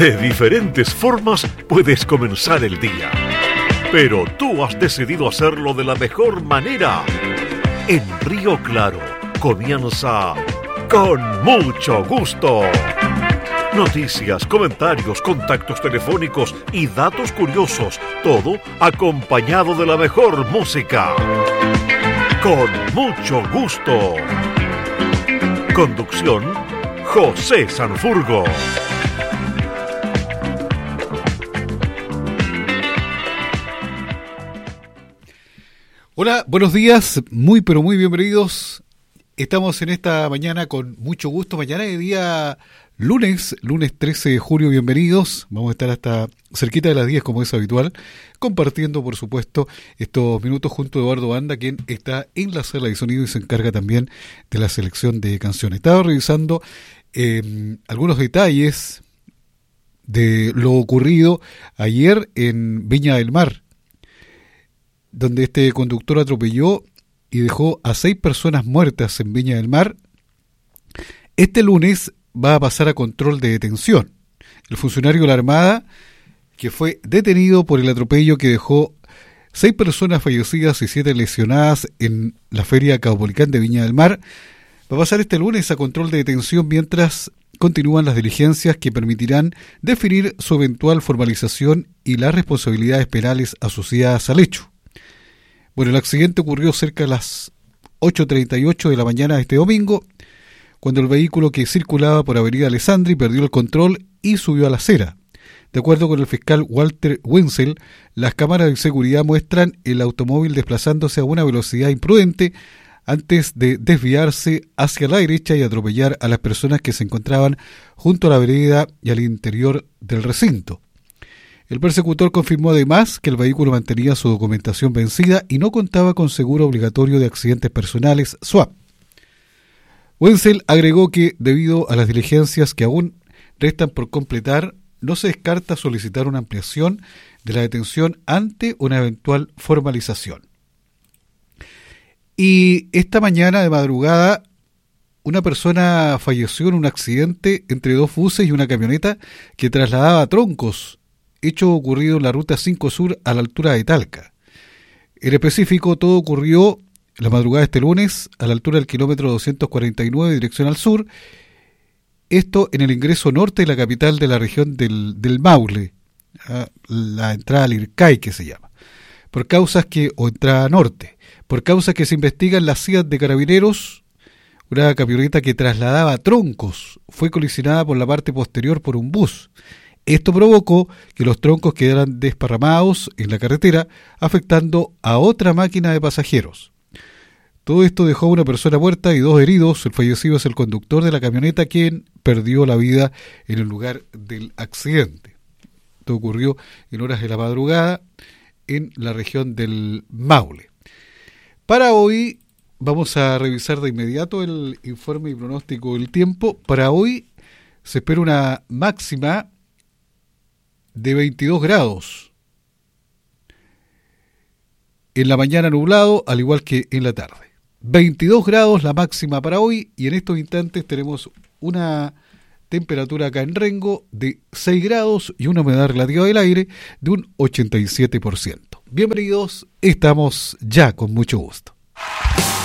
De diferentes formas puedes comenzar el día, pero tú has decidido hacerlo de la mejor manera. En Río Claro comienza Con Mucho Gusto. Noticias, comentarios, contactos telefónicos y datos curiosos, todo acompañado de la mejor música. Con Mucho Gusto. Conducción, José Sanfurgo. Hola, buenos días, muy pero muy bienvenidos. Estamos en esta mañana con mucho gusto, mañana de día lunes 13 de julio, bienvenidos. Vamos a estar hasta cerquita de las 10 como es habitual, compartiendo por supuesto estos minutos junto a Eduardo Banda, quien está en la sala de sonido y se encarga también de la selección de canciones. Estaba revisando algunos detalles de lo ocurrido ayer en Viña del Mar, donde este conductor atropelló y dejó a 6 personas muertas en Viña del Mar. Este lunes va a pasar a control de detención. El funcionario de la Armada, que fue detenido por el atropello que dejó 6 personas fallecidas y 7 lesionadas en la Feria Caupolicán de Viña del Mar, va a pasar este lunes a control de detención mientras continúan las diligencias que permitirán definir su eventual formalización y las responsabilidades penales asociadas al hecho. Bueno, el accidente ocurrió cerca de las 8:38 de la mañana de este domingo, cuando el vehículo que circulaba por Avenida Alessandri perdió el control y subió a la acera. De acuerdo con el fiscal Walter Wenzel, las cámaras de seguridad muestran el automóvil desplazándose a una velocidad imprudente antes de desviarse hacia la derecha y atropellar a las personas que se encontraban junto a la vereda y al interior del recinto. El persecutor confirmó además que el vehículo mantenía su documentación vencida y no contaba con seguro obligatorio de accidentes personales SUAP. Wenzel agregó que, debido a las diligencias que aún restan por completar, no se descarta solicitar una ampliación de la detención ante una eventual formalización. Y esta mañana de madrugada, una persona falleció en un accidente entre 2 buses y una camioneta que trasladaba troncos, hecho ocurrido en la Ruta 5 Sur a la altura de Talca. En específico, todo ocurrió la madrugada de este lunes a la altura del kilómetro 249 dirección al sur, esto en el ingreso norte de la capital de la región del Maule, la entrada al Ircay que se llama, entrada norte, por causas que se investigan las CIAT de Carabineros. Una camioneta que trasladaba troncos fue colisionada por la parte posterior por un bus. Esto provocó que los troncos quedaran desparramados en la carretera, afectando a otra máquina de pasajeros. Todo esto dejó a una persona muerta y 2 heridos. El fallecido es el conductor de la camioneta, quien perdió la vida en el lugar del accidente. Esto ocurrió en horas de la madrugada en la región del Maule. Para hoy vamos a revisar de inmediato el informe y pronóstico del tiempo. Para hoy se espera una máxima de 22 grados. En la mañana nublado, al igual que en la tarde. 22 grados la máxima para hoy, y en estos instantes tenemos una temperatura acá en Rengo de 6 grados y una humedad relativa del aire de un 87%. Bienvenidos, estamos ya con mucho gusto.